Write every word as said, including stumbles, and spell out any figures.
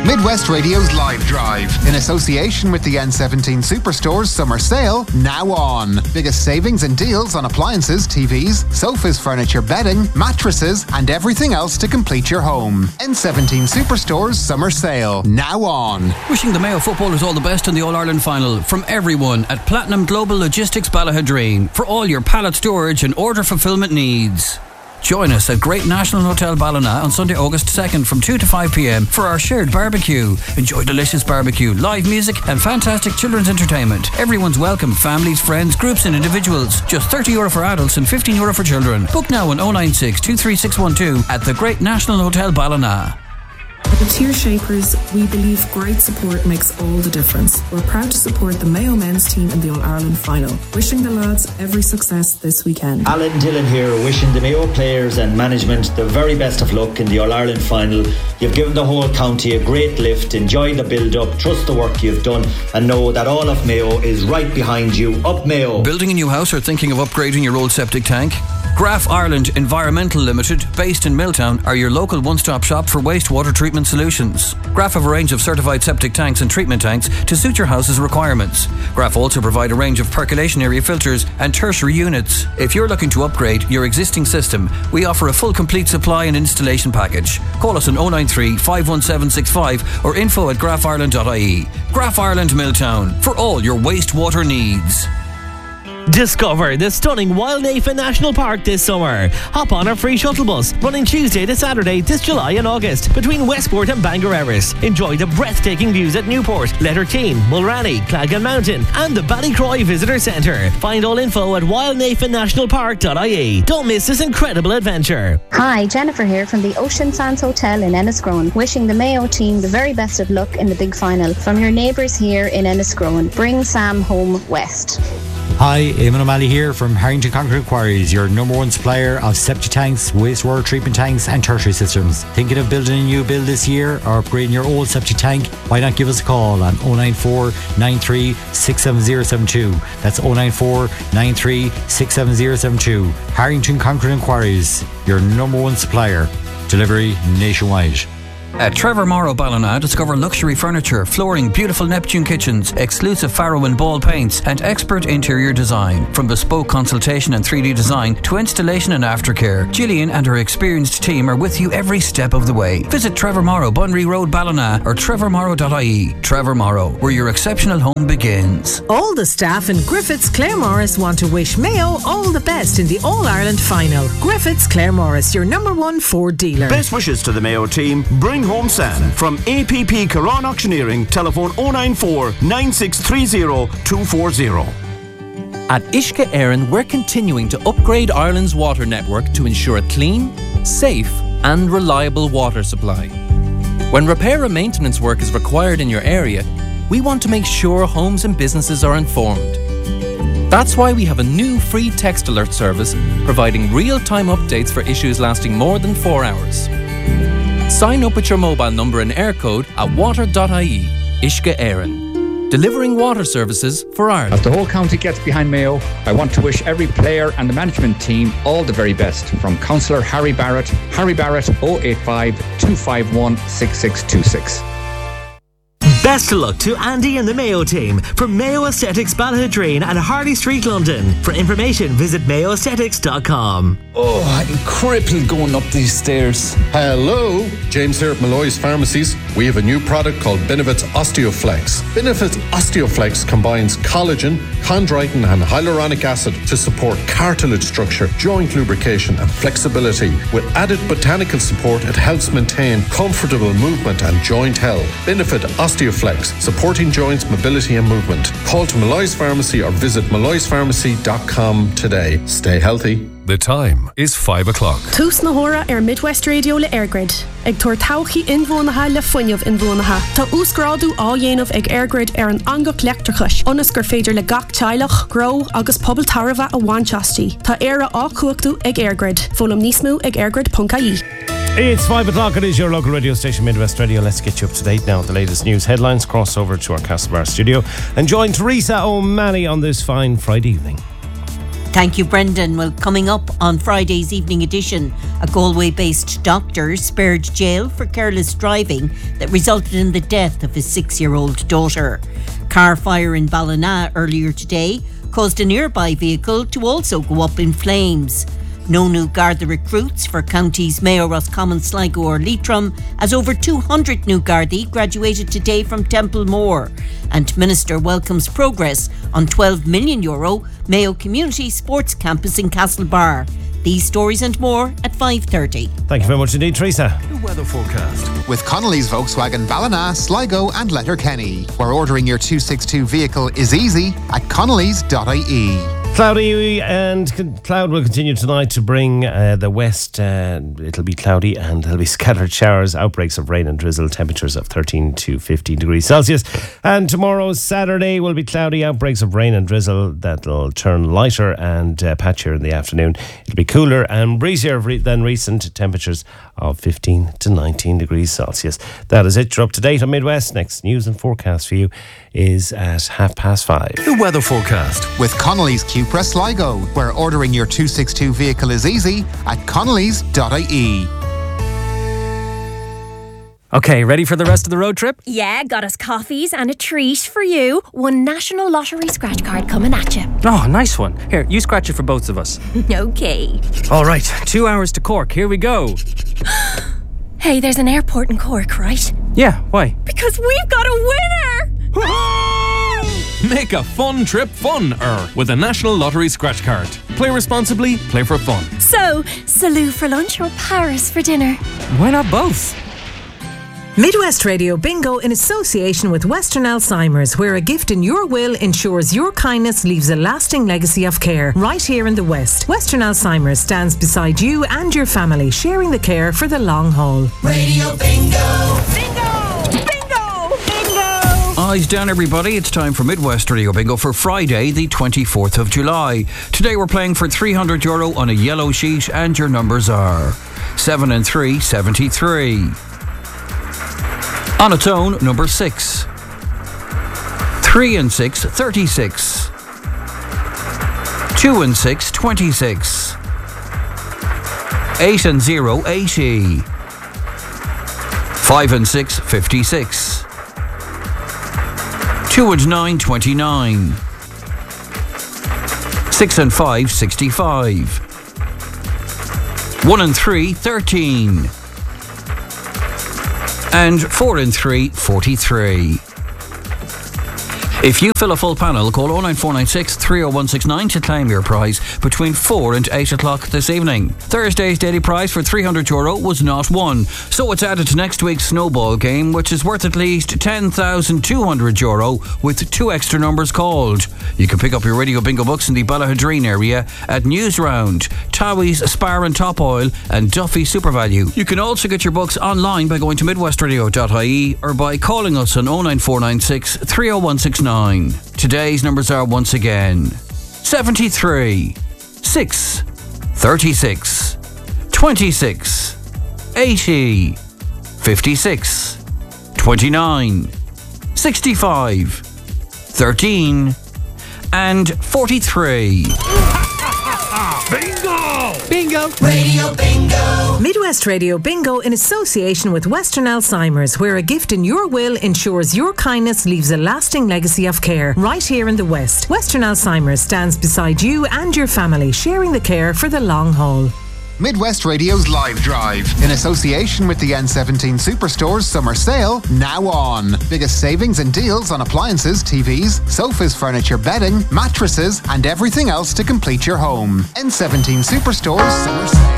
Midwest Radio's Live Drive, in association with the N seventeen Superstore's Summer Sale, now on. Biggest savings and deals on appliances, T Vs, sofas, furniture, bedding, mattresses, and everything else to complete your home. N seventeen Superstore's Summer Sale, now on. Wishing the Mayo footballers all the best in the All-Ireland final from everyone at Platinum Global Logistics Ballahadreen for all your pallet storage and order fulfillment needs. Join us at Great National Hotel Ballina on Sunday, August second from two to five p.m. for our shared barbecue. Enjoy delicious barbecue, live music and fantastic children's entertainment. Everyone's welcome, families, friends, groups and individuals. Just thirty euro for adults and fifteen euro for children. Book now on oh nine six, two three six one two at the Great National Hotel Ballina. At the Tear Shapers, we believe great support makes all the difference. We're proud to support the Mayo men's team in the All-Ireland final. Wishing the lads every success this weekend. Alan Dillon here, wishing the Mayo players and management the very best of luck in the All-Ireland final. You've given the whole county a great lift. Enjoy the build-up, trust the work you've done, and know that all of Mayo is right behind you. Up Mayo! Building a new house or thinking of upgrading your old septic tank? Graf Ireland Environmental Limited, based in Milltown, are your local one-stop shop for wastewater treatment solutions. Graf have a range of certified septic tanks and treatment tanks to suit your house's requirements. Graf also provide a range of percolation area filters and tertiary units. If you're looking to upgrade your existing system, we offer a full complete supply and installation package. Call us on oh nine three, five one seven six five or info at graf ireland dot I E. Graf Ireland Milltown, for all your wastewater needs. Discover the stunning Wildnafen National Park this summer. Hop on our free shuttle bus running Tuesday to Saturday this July and August between Westport and Bangor Erris. Enjoy the breathtaking views at Newport, Letterkeene, Mulranny, Clagan Mountain and the Ballycroy Visitor Centre. Find all info at wildnafen national park dot I E. Don't miss this incredible adventure. Hi, Jennifer here from the Ocean Sands Hotel in Enniscrone, wishing the Mayo team the very best of luck in the big final. From your neighbours here in Enniscrone, bring Sam home west. Hi, Eamon O'Malley here from Harrington Concrete Quarries, your number one supplier of septic tanks, wastewater treatment tanks and tertiary systems. Thinking of building a new build this year or upgrading your old septic tank? Why not give us a call on oh nine four, nine three, six seven zero seven two. That's oh nine four, nine three, six seven zero seven two. Harrington Concrete Quarries, your number one supplier. Delivery nationwide. At Trevor Morrow Ballina, discover luxury furniture, flooring, beautiful Neptune kitchens, exclusive Farrow and Ball paints, and expert interior design. From bespoke consultation and three D design to installation and aftercare, Gillian and her experienced team are with you every step of the way. Visit Trevor Morrow, Bunry Road, Ballina, or trevor morrow dot I E. Trevor Morrow, where your exceptional home begins. All the staff in Griffiths Clare Morris want to wish Mayo all the best in the All-Ireland final. Griffiths Clare Morris, your number one Ford dealer. Best wishes to the Mayo team. Bring home Sam from A P P Caron Auctioneering. Telephone oh nine four, nine six three zero, two four zero. At Uisce Éireann, we're continuing to upgrade Ireland's water network to ensure a clean, safe and reliable water supply. When repair and maintenance work is required in your area, we want to make sure homes and businesses are informed. That's why we have a new free text alert service providing real-time updates for issues lasting more than four hours. Sign up with your mobile number and air code at water dot I E. Uisce Éireann, delivering water services for Ireland. As the whole county gets behind Mayo, I want to wish every player and the management team all the very best. From Councillor Harry Barrett, Harry Barrett oh eight five, two five one, six six two six. Best of luck to Andy and the Mayo team from Mayo Aesthetics Ballahadreen and Harley Street, London. For information, visit mayo aesthetics dot com. Oh, I'm crippled going up these stairs. Hello, James here at Malloy's Pharmacies. We have a new product called Benefits Osteoflex. Benefits Osteoflex combines collagen, chondroitin and hyaluronic acid to support cartilage structure, joint lubrication and flexibility. With added botanical support, it helps maintain comfortable movement and joint health. Benefit Osteoflex, supporting joints, mobility and movement. Call to Malloy's Pharmacy or visit malloys pharmacy dot com today. Stay healthy. The time is five o'clock. Tús na hora ar Midwest Radio le Airgrid. Ag tuair tauchaí inmhónatha le fuinneamh inmhónatha. Tá úscrádú á dhéanamh ag Airgrid ar an angach leachtrachais. Onas gur féidir le gach teilech, grow agus pobl tarva a bhainteastí. Tá éire á cuachtú ag Airgrid. Fólam níos mó ag airgrid dot I E. It's five o'clock. It is your local radio station, Midwest Radio. Let's get you up to date now with the latest news headlines. Cross over to our Castlebar studio and join Teresa O'Malley on this fine Friday evening. Thank you, Brendan. Well, coming up on Friday's evening edition, a Galway-based doctor spared jail for careless driving that resulted in the death of his six-year-old daughter. Car fire in Ballina earlier today caused a nearby vehicle to also go up in flames. No new Garda recruits for counties Mayo, Roscommon, Sligo or Leitrim, as over two hundred new Gardaí graduated today from Templemore. And Minister welcomes progress on twelve million euro Mayo Community Sports Campus in Castlebar. These stories and more at five thirty. Thank you very much indeed, Teresa. The weather forecast. With Connolly's Volkswagen Ballina, Sligo and Letterkenny, where ordering your two sixty-two vehicle is easy at connellys dot I E. Cloudy and cloud will continue tonight to bring uh, the west. Uh, it'll be cloudy and there'll be scattered showers, outbreaks of rain and drizzle, temperatures of thirteen to fifteen degrees Celsius. And tomorrow, Saturday, will be cloudy, outbreaks of rain and drizzle that'll turn lighter and uh, patchier in the afternoon. It'll be cooler and breezier than recent, temperatures of fifteen to nineteen degrees Celsius. That is it. You're up to date on Midwest. Next news and forecast for you is at half past five. The weather forecast. With Connolly's Cupra Sligo, where ordering your two sixty-two vehicle is easy at connellys dot I E. Okay, ready for the rest of the road trip? Yeah, got us coffees and a treat for you. One National Lottery scratch card coming at you. Oh, nice one. Here, you scratch it for both of us. Okay. All right, two hours to Cork. Here we go. Hey, there's an airport in Cork, right? Yeah, why? Because we've got a winner! Make a fun trip fun-er with a National Lottery scratch card. Play responsibly, play for fun. So, Salou for lunch or Paris for dinner? Why not both? Midwest Radio Bingo in association with Western Alzheimer's, where a gift in your will ensures your kindness leaves a lasting legacy of care. Right here in the West, Western Alzheimer's stands beside you and your family, sharing the care for the long haul. Radio Bingo! Bingo! Bingo! Bingo! Eyes down, everybody. It's time for Midwest Radio Bingo for Friday, the twenty-fourth of July. Today we're playing for three hundred euro on a yellow sheet, and your numbers are seven and three, seventy-three. On its own, number six. Three and six, thirty-six. Two and six, twenty-six. Eight and zero, eighty. Five and six, fifty-six. Two and nine, twenty-nine. Six and five, sixty-five. One and three, thirteen. And four and three, forty-three. If you fill a full panel, call oh nine four nine six, three oh one six nine to claim your prize between four and eight o'clock this evening. Thursday's daily prize for three hundred euro was not won, so it's added to next week's snowball game, which is worth at least ten thousand two hundred euro with two extra numbers called. You can pick up your Radio Bingo books in the Ballahadreen area at Newsround, Towie's Spar and Top Oil and Duffy SuperValue. You can also get your books online by going to midwest radio dot I E or by calling us on oh nine four nine six, three oh one six nine. Today's numbers are once again seventy-three, six, thirty-six, twenty-six, eighty, fifty-six, twenty-nine, sixty-five, thirteen, and forty-three. Bingo! Bingo! Radio Bingo! Midwest Radio Bingo in association with Western Alzheimer's, where a gift in your will ensures your kindness leaves a lasting legacy of care. Right here in the West, Western Alzheimer's stands beside you and your family, sharing the care for the long haul. Midwest Radio's Live Drive, in association with the N seventeen Superstore's summer sale, now on. Biggest savings and deals on appliances, T Vs, sofas, furniture, bedding, mattresses, and everything else to complete your home. N seventeen Superstore's summer sale.